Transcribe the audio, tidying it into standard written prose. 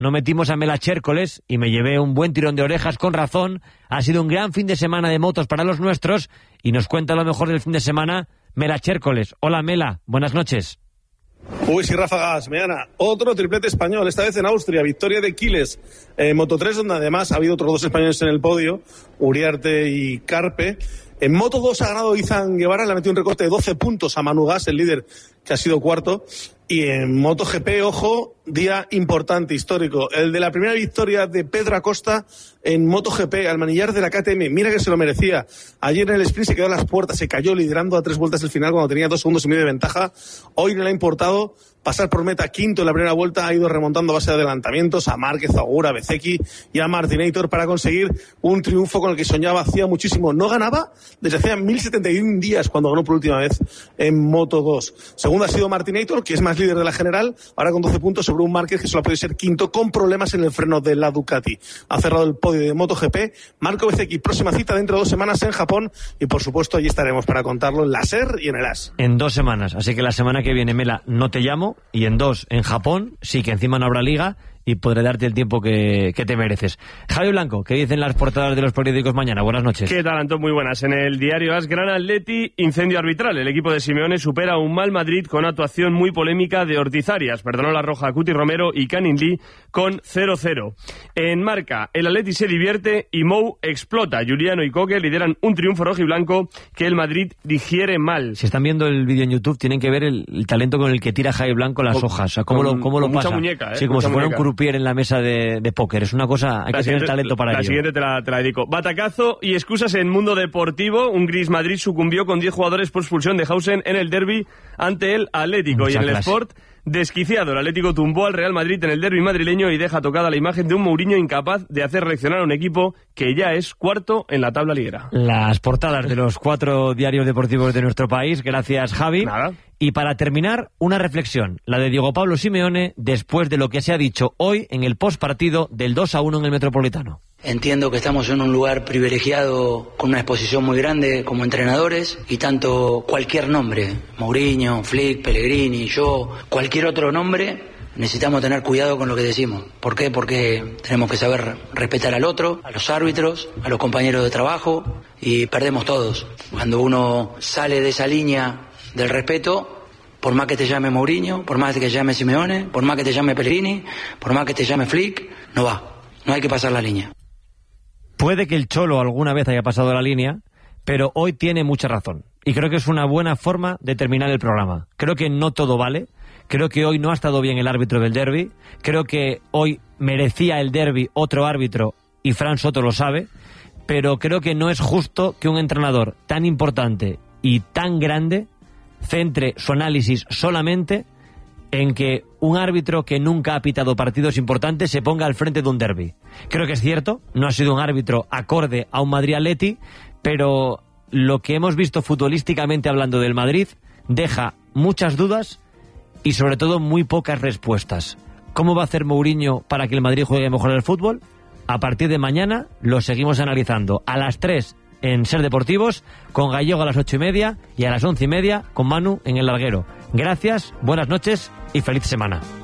no metimos a Mela Chércoles y me llevé un buen tirón de orejas con razón. Ha sido un gran fin de semana de motos para los nuestros y nos cuenta lo mejor del fin de semana Mela Chércoles. Hola Mela, buenas noches. Uy, sí, ráfagas, mañana. Otro triplete español, esta vez en Austria, victoria de Quiles, Moto3, donde además ha habido otros dos españoles en el podio, Uriarte y Carpe. En Moto2 ha ganado Izan Guevara, le ha metido un recorte de 12 puntos a Manu Gas, el líder, que ha sido cuarto. Y en MotoGP, ojo, día importante, histórico. El de la primera victoria de Pedro Acosta en MotoGP, al manillar de la KTM. Mira que se lo merecía. Ayer en el sprint se quedó a las puertas, se cayó liderando a 3 vueltas del final cuando tenía 2 segundos y medio de ventaja. Hoy no le ha importado pasar por meta quinto en la primera vuelta, ha ido remontando a base de adelantamientos a Márquez, a Ogura, a Bezzecchi y a Martinator para conseguir un triunfo con el que soñaba hacía muchísimo. No ganaba desde hacía 1071 días cuando ganó por última vez en Moto2. Segundo ha sido Martinator, que es más líder de la general, ahora con 12 puntos sobre un Márquez que solo ha podido ser quinto con problemas en el freno de la Ducati. Ha cerrado el podio de MotoGP. Marco Bezzecchi, próxima cita dentro de 2 semanas en Japón y por supuesto allí estaremos para contarlo en la SER y en el AS. En 2 semanas, así que la semana que viene, Mela, no te llamo, y en 2 en Japón, sí que encima no habrá liga y podré darte el tiempo que te mereces. Javi Blanco, ¿qué dicen las portadas de los periódicos mañana? Buenas noches. ¿Qué tal, Antón? Muy buenas. En el diario AS, Gran Atleti, incendio arbitral. El equipo de Simeone supera un mal Madrid con actuación muy polémica de Ortiz Arias. Perdonó la roja a Cuti Romero y Canin Lee con 0-0. En Marca, el Atleti se divierte y Mou explota. Juliano y Coque lideran un triunfo rojiblanco que el Madrid digiere mal. Si están viendo el vídeo en YouTube, tienen que ver el talento con el que tira Javi Blanco las hojas. O sea, cómo lo pasa. Mucha muñeca, sí, como si fuera un croupier en la mesa de póker. Es una cosa, hay que tener talento para ello. La siguiente te la dedico. Batacazo y excusas en Mundo Deportivo. Un Gris Madrid sucumbió con 10 jugadores por expulsión de Hausen en el derbi ante el Atlético. Y en el Sport, desquiciado. El Atlético tumbó al Real Madrid en el derbi madrileño y deja tocada la imagen de un Mourinho incapaz de hacer reaccionar a un equipo que ya es cuarto en la tabla liguera. Las portadas de los 4 diarios deportivos de nuestro país. Gracias, Javi. Nada. Y para terminar, una reflexión, la de Diego Pablo Simeone después de lo que se ha dicho hoy en el postpartido del 2-1 en el Metropolitano. Entiendo que estamos en un lugar privilegiado con una exposición muy grande como entrenadores y tanto cualquier nombre, Mourinho, Flick, Pellegrini, yo, cualquier otro nombre, necesitamos tener cuidado con lo que decimos. ¿Por qué? Porque tenemos que saber respetar al otro, a los árbitros, a los compañeros de trabajo y perdemos todos. Cuando uno sale de esa línea del respeto, por más que te llame Mourinho, por más que te llame Simeone, por más que te llame Pellegrini, por más que te llame Flick, no va, no hay que pasar la línea. Puede que el Cholo alguna vez haya pasado la línea, pero hoy tiene mucha razón. Y creo que es una buena forma de terminar el programa. Creo que no todo vale. Creo que hoy no ha estado bien el árbitro del derbi. Creo que hoy merecía el derbi otro árbitro y Fran Soto lo sabe. Pero creo que no es justo que un entrenador tan importante y tan grande centre su análisis solamente en que un árbitro que nunca ha pitado partidos importantes se ponga al frente de un derbi. Creo que es cierto, no ha sido un árbitro acorde a un Madrid-Atleti, pero lo que hemos visto futbolísticamente hablando del Madrid deja muchas dudas y sobre todo muy pocas respuestas. ¿Cómo va a hacer Mourinho para que el Madrid juegue mejor al fútbol? A partir de mañana lo seguimos analizando a las 3 en Ser Deportivos, con Gallego a las 8:30 y a las 11:30 con Manu en El Larguero. Gracias, buenas noches y feliz semana.